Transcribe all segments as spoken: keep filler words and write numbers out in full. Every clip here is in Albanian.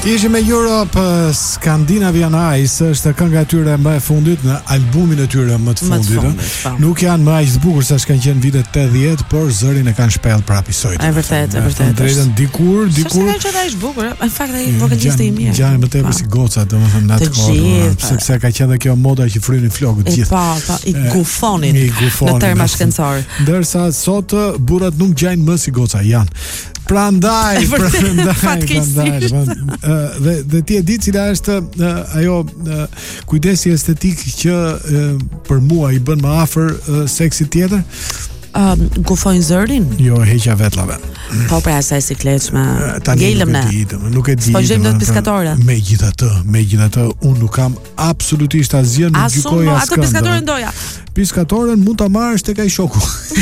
Ishim me Europe Scandinavian Ice, është kënga e tyre më e fundit në albumin e tyre më të fundit. Më të fundit Nuk janë më aq të bukur sa kanë qenë vitet tetëdhjetë, por zërin e kanë shpell prapë i sojt. Është vërtet, është vërtet. Drejtën dikur, dikur. Sa kanë qenë ai bukur, në fakt ai vokaliste i mirë. Gjanë më tepër si goca, domethënë natë kohë, sepse ka qenë kjo moda që frynin flokët gjithë. Po, po, i gufonit. Në terma shkencor. Ndërsa sot burrat nuk gjajnë më si goca, janë. Prandaj, prandaj, prandaj. Dhe dhe ti e di cila është uh, ajo uh, kujdesi estetik që uh, për mua i bën më afër uh, seksit tjetër? Um, gufojnë zërin? Jo, heqja vetlave. Po pra asaj sikletshme. Gelëm ne. Nuk e di. Po gjejmë dot piskatore. Megjithatë, megjithatë unë nuk kam absolutisht asgjë në gjykoj as atë piskatoren doja. Piskatoren mund ta marrësh tek ai shoku.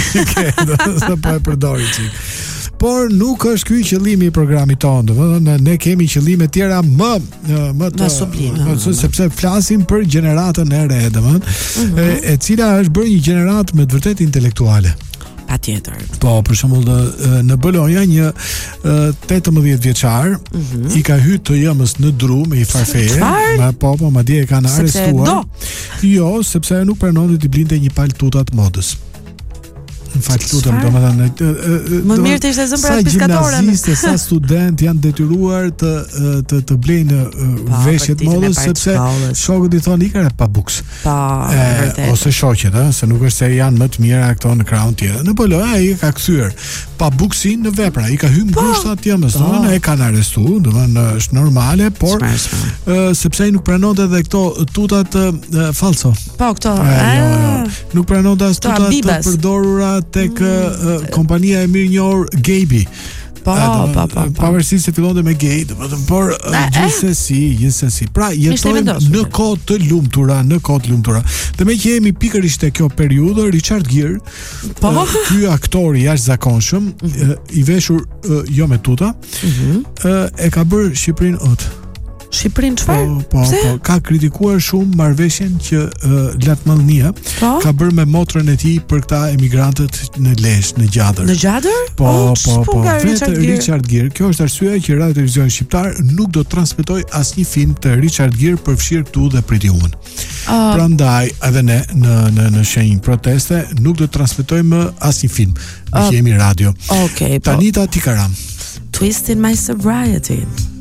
Sa po e përdori çik. Por nuk është ky qëllimi i programit tonë, domethënë ne kemi qëllime tjera më më të sublime, sepse flasim për gjeneratën e re, domethënë, mm-hmm. e, e cila është bërë një gjeneratë me të vërtetë intelektuale. Patjetër. Po, për shembull në Bologna një tetëmbëdhjetë vjeçar mm-hmm. i ka hyrë të jemës në dru me i farfeje, ma po, po, madje e kanë arrestuar. Jo, sepse nuk pranonte të blinte një palë tuta të modës. Në fakt lutem, domethënë më mirë të ishte zënë për atë piskatoren. Sa gjimnazistë, sa student janë detyruar të të të blejnë veshjet modës sepse shokët i thonë ikën pa buks. Po, vërtet. Ose shoqet, ëh, se nuk është se janë më të mira këto në krahun tjetër. Në Bologna ai ka kthyer pa buksin në vepra, i ka hyrë ngushtat të jemës, domethënë e kanë arrestuar, domethënë është normale, por sepse ai nuk pranonte edhe këto tutat falso. Po, këto. Nuk pranonte as tutat të përdorura tek uh, kompania e mirë njohur Gaby. Po, po, po. Pavarësisht se fillonte me gay, domethënë por uh, gjithsesi, gjithsesi. Pra jetojmë në kohë të lumtura, në kohë të lumtura. Dhe me që jemi pikërisht te kjo periudhë, Richard Gere, po, uh, ky aktor i jashtëzakonshëm, mm-hmm. uh, i veshur uh, jo me tuta, mm-hmm. uh, e ka bërë Shqipërinë ot. Shqipërinë çfarë? Po, po, po, ka kritikuar shumë marrëveshjen që uh, Latmallnia po? ka bërë me motrën e tij për këta emigrantët në Lezhë, në Gjadër. Në Gjadër? Po, oh, po, po. Vetë Richard, Richard Gere. Kjo është arsyeja që Radio Televizioni Shqiptar nuk do të transmetoj asnjë film të Richard Gere përfshirë këtu dhe Pretty Woman. Uh, Prandaj edhe ne në në në shenjë proteste nuk do të transmetojmë asnjë film. Ne uh, jemi radio. Okej, okay, po. Tanita Tikaram. Twist in my sobriety.